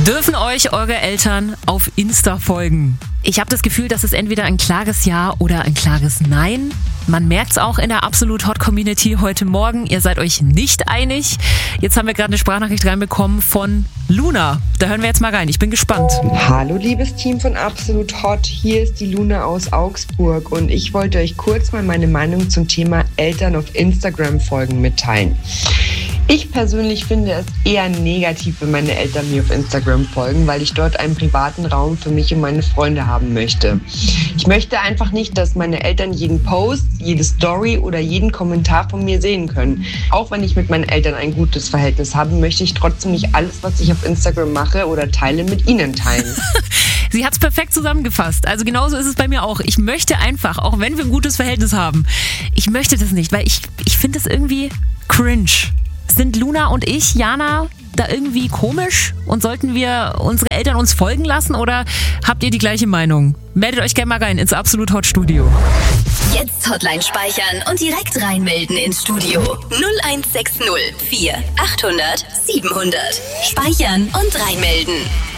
Dürfen euch eure Eltern auf Insta folgen? Ich habe das Gefühl, das ist entweder ein klares Ja oder ein klares Nein. Man merkt es auch in der Absolut Hot Community heute Morgen. Ihr seid euch nicht einig. Jetzt haben wir gerade eine Sprachnachricht reinbekommen von Luna. Da hören wir jetzt mal rein. Ich bin gespannt. Hallo liebes Team von Absolut Hot. Hier ist die Luna aus Augsburg und ich wollte euch kurz mal meine Meinung zum Thema Eltern auf Instagram folgen mitteilen. Ich persönlich finde es eher negativ, wenn meine Eltern mir auf Instagram folgen, weil ich dort einen privaten Raum für mich und meine Freunde haben möchte. Ich möchte einfach nicht, dass meine Eltern jeden Post, jede Story oder jeden Kommentar von mir sehen können. Auch wenn ich mit meinen Eltern ein gutes Verhältnis habe, möchte ich trotzdem nicht alles, was ich auf Instagram mache oder teile, mit ihnen teilen. Sie hat es perfekt zusammengefasst. Also genauso ist es bei mir auch. Ich möchte einfach, auch wenn wir ein gutes Verhältnis haben, ich möchte das nicht, weil ich finde es irgendwie cringe. Sind Luna und ich, Jana, da irgendwie komisch? Und sollten wir unsere Eltern uns folgen lassen oder habt ihr die gleiche Meinung? Meldet euch gerne mal rein ins Absolut Hot Studio. Jetzt Hotline speichern und direkt reinmelden ins Studio. 0160 4 800 700. Speichern und reinmelden.